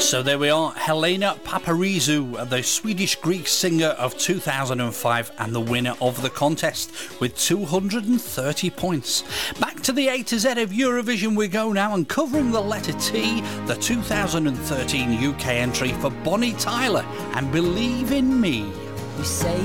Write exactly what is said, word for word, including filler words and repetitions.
So there we are, Helena Paparizou, the Swedish-Greek singer of two thousand five and the winner of the contest with two hundred thirty points. Back to the A to Z of Eurovision we go now, and covering the letter T, the two thousand thirteen U K entry for Bonnie Tyler and Believe in Me. You say